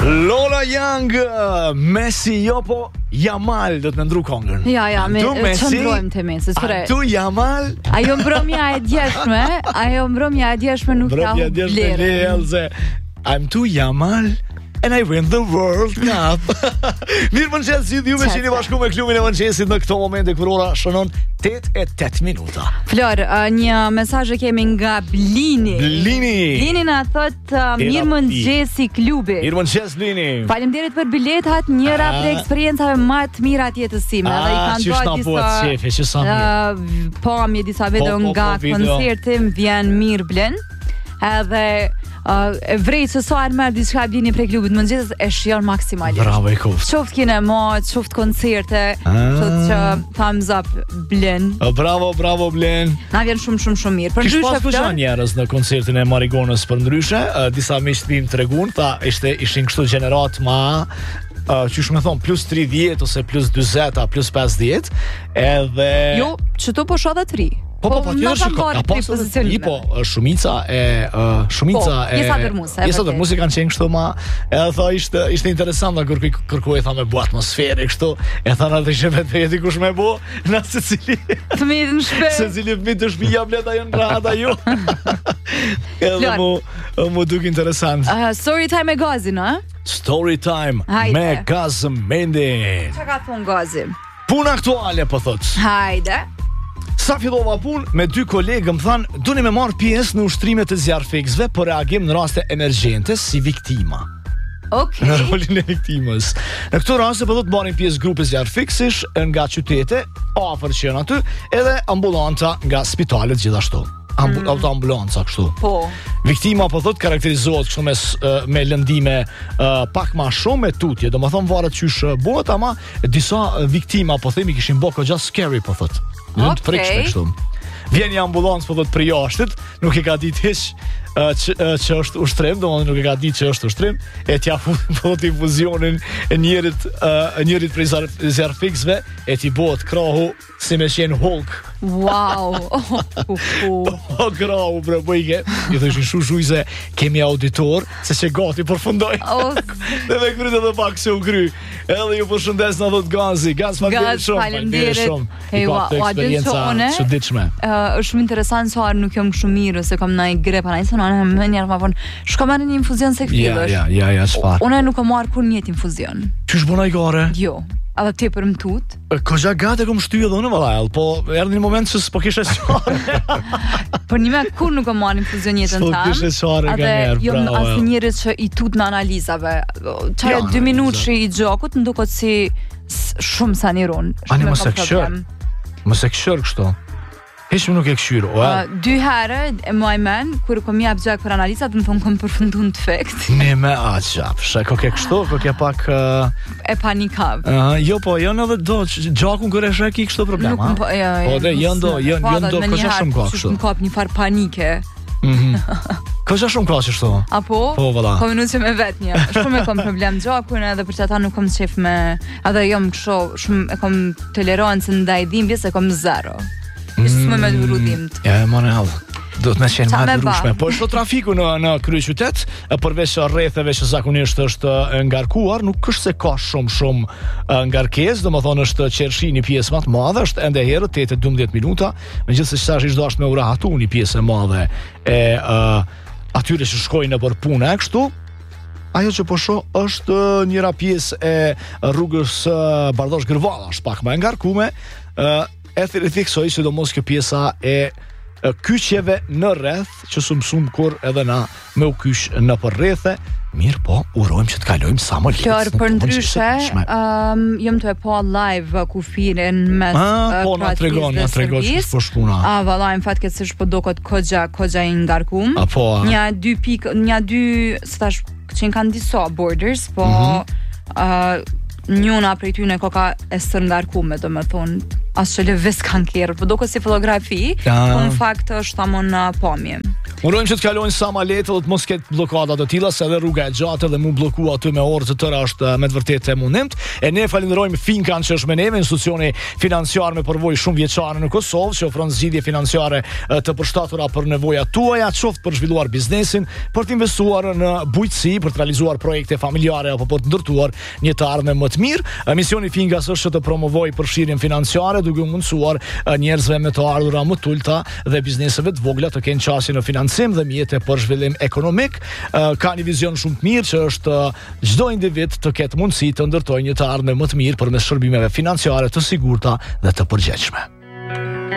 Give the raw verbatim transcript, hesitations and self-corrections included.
Lola Young, Messi jo po Jamal do të ndru kongën. Ja, ja, me çndrojmë te Messi. Tu Jamal. Ajo mbrëmja e djeshme, ajo mbrëmja e djeshme nuk ka vlerë. Mbrëmja e djeshme I'm tu Jamal and I win the World Cup. Mirë mëngjes, ju me jeni bashku me klubin e mëngjesit në këto momente kur ora shënon tetë e tetë minuta. Flor, uh, një mesazh kemi nga Blini. Blini. Blini na thot uh, mirë mëngjesi klubi. Mirë mëngjes Blini. Faleminderit për biletat, njëra prej eksperiencave më të mira të jetës time. Dhe i kanë dhënë disa shefe, që sa mirë. Po, mi disa video nga koncerti vjen mirë blen. Edhe Uh, e vrejt se sa e merr diçka Blini prej klubit mëngjesit e shijon maksimalisht. Bravo e kuft. Çoft kinema, çoft koncerte, thotë që thumbs up Blen. Uh, bravo, bravo Blen. Na vjen shumë shumë shumë mirë. Për ndryshe po janë njerëz në koncertin e Marigonës për ndryshe, uh, disa miq tim treguan, ta ishte ishin kështu gjenerat ma Uh, që shumë me thonë plus tridhjetë ose plus dyzet plus pesëdhjetë edhe... Jo, që tu po shodat tri. Po, po, po, tjetër shiko, ka pasë të tri, po, shumica e... Uh, shumica e... Jesa dërmuse. Jesa dërmuse kanë qenë kështu ma... Edhe tha, ishte, ishte interesant në kërkuj, kërkuj, tha me bu atmosferi kështu, e tha në të ishe vetë jeti kush me bu, në se cili... Fëmijët në shpe. Se cili fëmijët të shpija bleta jo në grada ju. Edhe mu, mu duk interesant. Uh, story time e Gazin, a? Story time Hajde. Me Gaz Mendin. Qa ka thonë Gazi? Puna aktuale po thot. Hajde. Sa fillova punë me dy kolegë më thanë, duni me marr pjesë në ushtrimet e zjarfiksve për reagim në raste emergjente si viktima. Okay. Në rolin e viktimës. Në këto raste po do të marrin pjesë grupe zjarfiksish nga qytete afër që janë aty, edhe ambulanta nga spitalet gjithashtu. Ambu- mm. autoambulanca kështu. Po. Viktima po thot karakterizohet kështu me me lëndime uh, pak më shumë me tutje. Domethënë varet çysh bëhet, ama disa viktima po themi kishin bërë goxha scary po thot. Lënd okay. Frikshme kështu. Vjen një ambulancë po thot për jashtë, nuk e ka ditë hiç uh, që, uh, që është ushtrim, domethënë nuk e ka ditë që është ushtrim, e t'ia fut po thot infuzionin e njërit uh, njërit prej zjarfiksve e t'i bëhet krahu si me qenë Hulk. Wow. Oh, uh, uh. oh, krahu bre bëjke. I thoshin shu shujse kemi auditor se që gati përfundoj. Oh. Dhe me kryt edhe pak se u kry. Edhe ju përshëndes në dhët Gazi. Gaz faleminderit shumë. Faleminderit shumë. I ka të eksperienca çuditshme. Uh, është shumë interesant se so, nuk jam shumë mirë se kam ndaj grep ana se ana më njëherë më vonë. Shko marrë një infuzion se fillosh. Ja, ja, ja, çfarë? Unë nuk kam marrë kur një infuzion. Çish bënaj gare? Jo. Edhe ti për mtut. Koxha gati kom shtyë edhe unë vallaj, po erdhi një moment që s'po kishe çfarë. Por një me kur nuk kam marrë infuzion jetën tamë. Po kishe çfarë ganjer, jo, bravo. Asnjë njerëz që i tut në analizave. Çfarë dy minutë i gjakut ndukot si shumë saniron. Ani mos e kshër. Mos e kshër kështu. Hiç nuk e këshyr. Uh, dy herë e më men kur kom jap gjak për analizat, më thon kom përfunduar në defekt. Ne me açap, shako ke kështu, ko ke pak uh... e panikav. Ëh, uh, jo po, jo edhe do gjakun kur e shek ki kështu problem, ha. Po, jo, po dhe jo ndo, jo jo ndo kosa shumë ka kështu. Më kap një far panike. Mhm. Kosa shumë ka kështu. Apo? Po valla. Po minutë me vet një. Shumë e kam problem gjakun edhe për çata nuk kam çef me, edhe jam kështu, shumë e kam tolerancë ndaj dhimbjes e kam zero. Ishtë më me dhurudimt. Ja, e mone halë. Do të me qenë ma dhurushme. Po është trafiku në, në krye qytet, përveç rretheve që zakonisht është ngarkuar, nuk është se ka shumë shumë ngarkesë, do më thonë është qershi një pjesë më të madhe, është ende herët tetë e dymbëdhjetë minuta, me gjithë se qëtash ishtë do ashtë me urahatu një pjesë e madhe e uh, atyre që shkojnë në për punë e kështu. Ajo që po shoh është njëra pjesë e rrugës uh, Bardosh Gërvalla, është pak më ngarkume, uh, e thirë fiksoj që do mos kjo pjesa e kyqjeve në rreth, që sum sum kur edhe na me u kyq në për rrethe, mirë po, urojmë që të kalojmë sa më letë. Kjor, për ndryshe, um, jëm të e po live kufirin mes ah, po, na tregon, na tregon që s'po shpuna. A, vala, në fatë këtë se shpo do këtë kodja, kodja i ngarkum. A, po, a. Nja dy pik, nja dy, së tash, që në kanë disa borders, po, mm-hmm. uh, njuna prej tyne koka e sër ngarkume, do me thonë, as që lëviz kanker, po duket si fotografi, po në fakt është tamon pamje. Urojmë që të kalojnë sa ma lehtë dhe të mos ketë blokada të tilla, se edhe rruga e gjatë dhe mu blokua aty me orë të tëra është me të vërtetë e mundimt. E ne falenderojmë Finkan që është me neve, institucioni financiar me përvojë shumë vjeçare në Kosovë, që ofron zgjidhje financiare të përshtatura për nevojat tuaja, qoftë për zhvilluar biznesin, për të investuar në bujqësi, për të realizuar projekte familjare apo për të ndërtuar një të ardhme më të mirë. Misioni Finkas është të promovojë përfshirjen financiare, duke u mundësuar njerëzve me të ardhura më të ulta dhe bizneseve të vogla të kenë qasje në financim dhe mjete për zhvillim ekonomik. Ka një vizion shumë të mirë që është çdo individ të ketë mundësi të ndërtojë një të ardhme më të mirë përmes shërbimeve financiare të sigurta dhe të përgjegjshme.